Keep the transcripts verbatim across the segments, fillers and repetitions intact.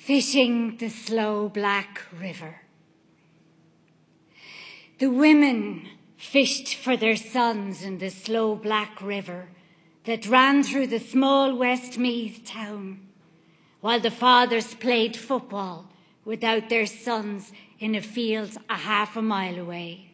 fishing the slow black river. The women fished for their sons in the slow black river that ran through the small Westmeath town, while the fathers played football without their sons in a field a half a mile away.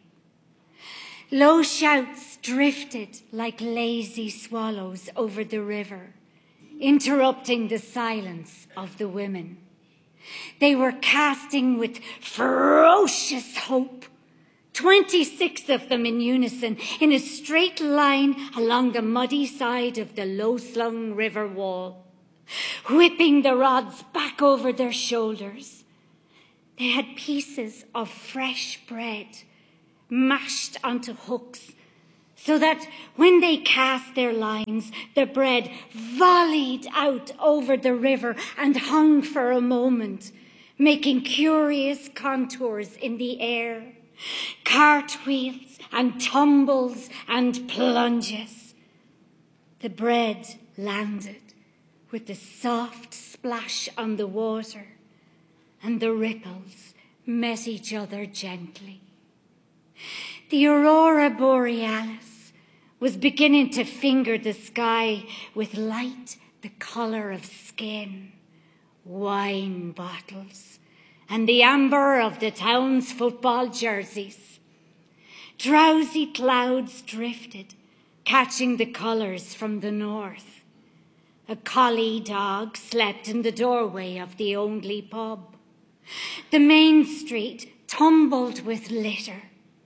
Low shouts drifted like lazy swallows over the river, interrupting the silence of the women. They were casting with ferocious hope, twenty-six of them in unison, in a straight line along the muddy side of the low-slung river wall, whipping the rods back over their shoulders. They had pieces of fresh bread mashed onto hooks, so that when they cast their lines, the bread volleyed out over the river and hung for a moment, making curious contours in the air, cartwheels and tumbles and plunges. The bread landed with a soft splash on the water, and the ripples met each other gently. The aurora borealis was beginning to finger the sky with light the colour of skin, wine bottles, and the amber of the town's football jerseys. Drowsy clouds drifted, catching the colours from the north. A collie dog slept in the doorway of the only pub. The main street tumbled with litter.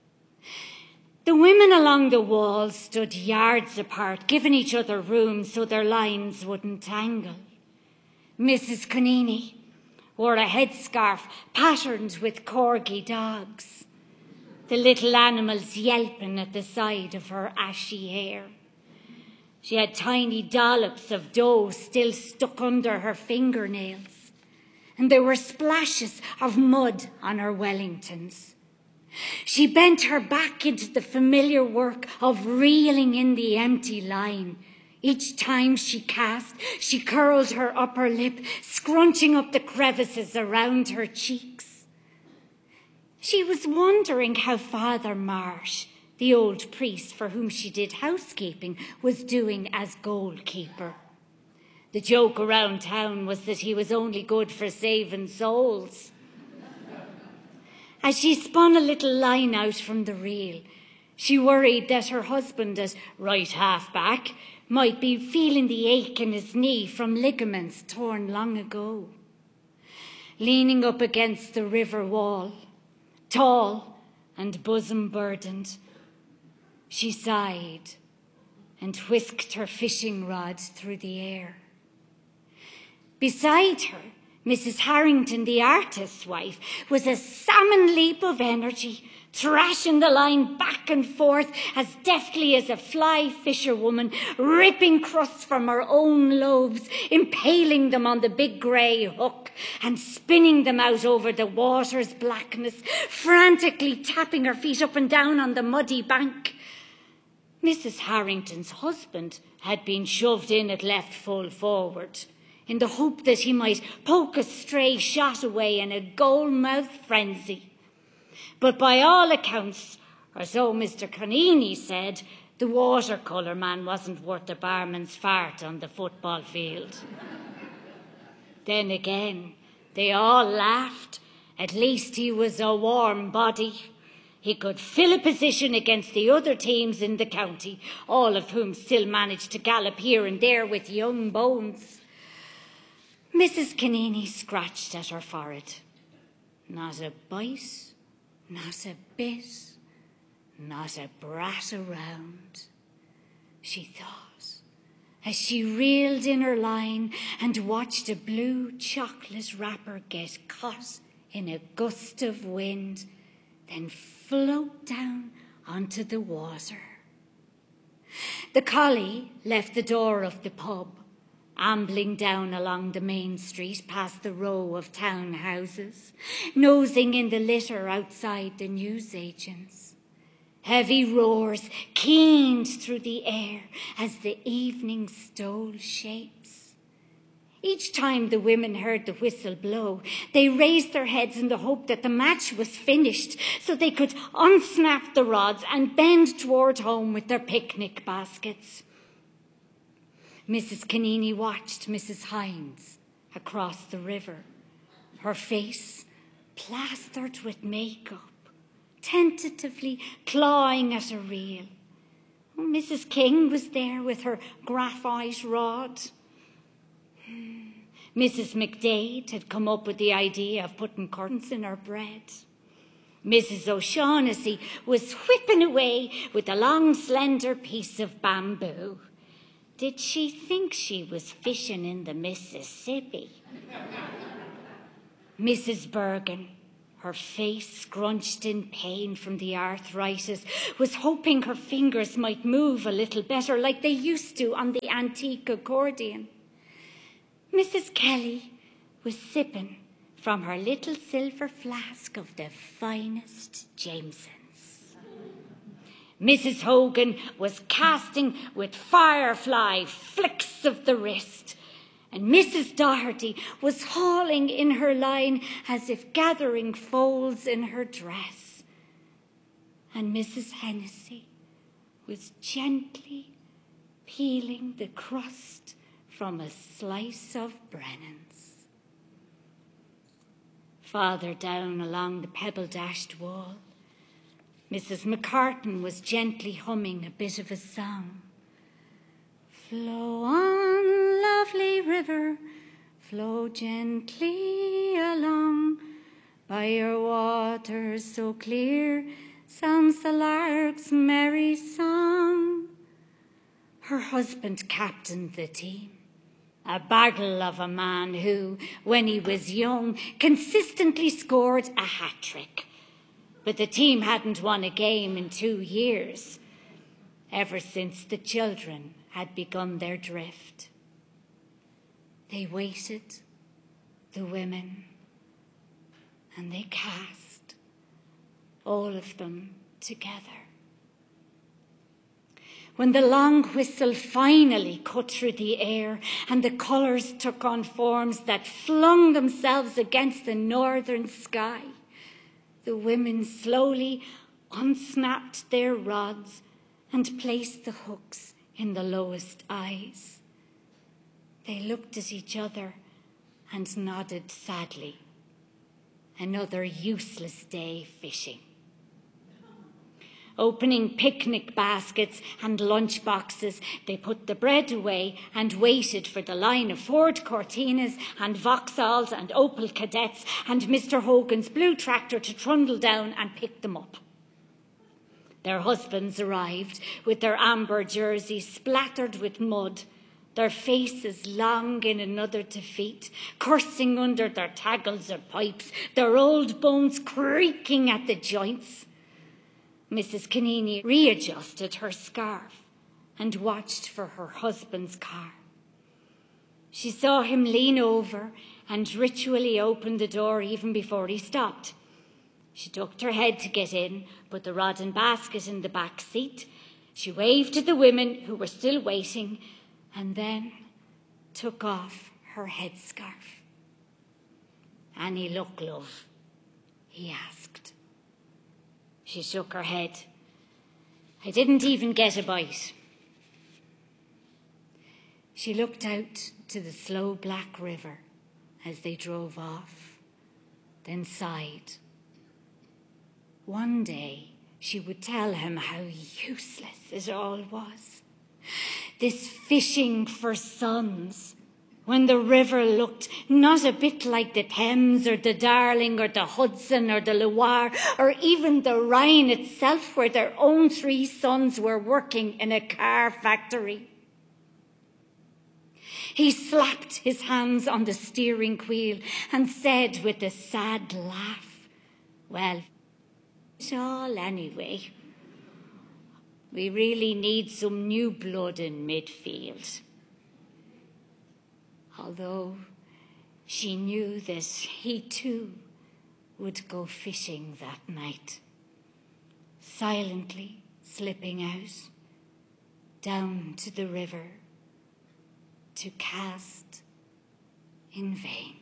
The women along the wall stood yards apart, giving each other room so their lines wouldn't tangle. Missus Conini wore a headscarf patterned with corgi dogs, the little animals yelping at the side of her ashy hair. She had tiny dollops of dough still stuck under her fingernails, and there were splashes of mud on her Wellingtons. She bent her back into the familiar work of reeling in the empty line. Each time she cast, she curled her upper lip, scrunching up the crevices around her cheeks. She was wondering how Father Marsh, the old priest for whom she did housekeeping, was doing as goalkeeper. The joke around town was that he was only good for saving souls. As she spun a little line out from the reel, she worried that her husband at right half-back might be feeling the ache in his knee from ligaments torn long ago. Leaning up against the river wall, tall and bosom-burdened, she sighed and whisked her fishing rod through the air. Beside her, Missus Harrington, the artist's wife, was a salmon leap of energy, thrashing the line back and forth as deftly as a fly fisherwoman, ripping crusts from her own loaves, impaling them on the big grey hook and spinning them out over the water's blackness, frantically tapping her feet up and down on the muddy bank. Missus Harrington's husband had been shoved in at left full forward, in the hope that he might poke a stray shot away in a goal-mouth frenzy. But by all accounts, or so Mister Conini said, the watercolour man wasn't worth the barman's fart on the football field. Then again, they all laughed. At least he was a warm body. He could fill a position against the other teams in the county, all of whom still managed to gallop here and there with young bones. Missus Conini scratched at her forehead. Not a bite, not a bit, not a brat around, she thought, as she reeled in her line and watched a blue chocolate wrapper get caught in a gust of wind, then float down onto the water. The collie left the door of the pub, ambling down along the main street past the row of townhouses, nosing in the litter outside the newsagents. Heavy roars keened through the air as the evening stole shapes. Each time the women heard the whistle blow, they raised their heads in the hope that the match was finished so they could unsnap the rods and bend toward home with their picnic baskets. Missus Keneally watched Missus Hines across the river, her face plastered with makeup, tentatively clawing at a reel. Missus King was there with her graphite rod. Missus McDade had come up with the idea of putting curtains in her bread. Missus O'Shaughnessy was whipping away with a long, slender piece of bamboo. Did she think she was fishing in the Mississippi? Missus Bergen, her face scrunched in pain from the arthritis, was hoping her fingers might move a little better like they used to on the antique accordion. Missus Kelly was sipping from her little silver flask of the finest Jamesons. Missus Hogan was casting with firefly flicks of the wrist, and Missus Doherty was hauling in her line as if gathering folds in her dress. And Missus Hennessy was gently peeling the crust from a slice of Brennan's. Farther down along the pebble-dashed wall, Missus McCartan was gently humming a bit of a song. Flow on, lovely river, flow gently along. By your waters so clear sounds the lark's merry song. Her husband captained the team, a baggle of a man who, when he was young, consistently scored a hat-trick. But the team hadn't won a game in two years, ever since the children had begun their drift. They waited, the women, and they cast, all of them together. When the long whistle finally cut through the air and the colours took on forms that flung themselves against the northern sky, the women slowly unsnapped their rods and placed the hooks in the lowest eyes. They looked at each other and nodded sadly. Another useless day fishing. Opening picnic baskets and lunch boxes, they put the bread away and waited for the line of Ford Cortinas and Vauxhalls and Opel Cadets and Mister Hogan's blue tractor to trundle down and pick them up. Their husbands arrived with their amber jerseys splattered with mud, their faces long in another defeat, cursing under their taggles or pipes, their old bones creaking at the joints. Missus Keneally readjusted her scarf and watched for her husband's car. She saw him lean over and ritually open the door even before he stopped. She ducked her head to get in, put the rod and basket in the back seat. She waved to the women who were still waiting and then took off her headscarf. "Any luck, love?" he asked. She shook her head. "I didn't even get a bite." She looked out to the slow black river as they drove off, then sighed. One day she would tell him how useless it all was. This fishing for sons, when the river looked not a bit like the Thames or the Darling or the Hudson or the Loire or even the Rhine itself, where their own three sons were working in a car factory. He slapped his hands on the steering wheel and said with a sad laugh, "Well, it's all anyway. We really need some new blood in midfield." Although she knew that he too would go fishing that night, silently slipping out, down to the river, to cast in vain.